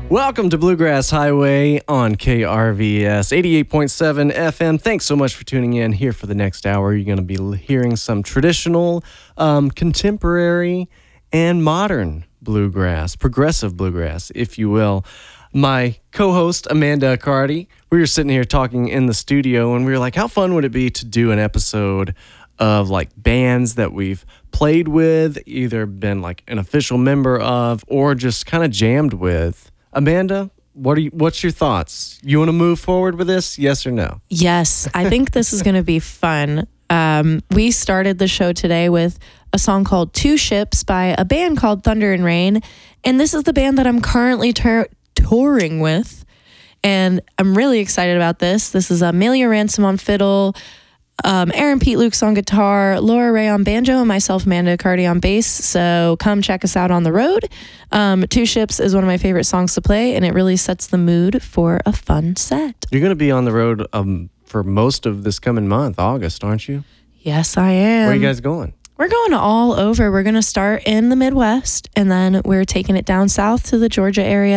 Welcome to Bluegrass Highway on KRVS 88.7 FM. Thanks so much for tuning in here for the next hour. You're going to be hearing some traditional, contemporary, and modern bluegrass, progressive bluegrass, if you will. My co-host, Amanda Accardi, we were sitting here talking in the studio, and we were like, how fun would it be to do an episode of like bands that we've played with, either been like an official member of, or just kind of jammed with. Amanda, what's your thoughts? You want to move forward with this? Yes or no? Yes, I think this is going to be fun. We started the show today with a song called Two Ships by a band called Thunder and Rain. And this is the band that I'm currently touring with. And I'm really excited about this. This is Amelia Ransom on fiddle, Aaron Pete Lukes on guitar, Laura Ray on banjo, and myself, Amanda Accardi, on bass. So come check us out on the road. Two Ships is one of my favorite songs to play, and it really sets the mood for a fun set. You're going to be on the road for most of this coming month, August, aren't you? Yes, I am. Where are you guys going? We're going all over. We're going to start in the Midwest, and then we're taking it down south to the Georgia area.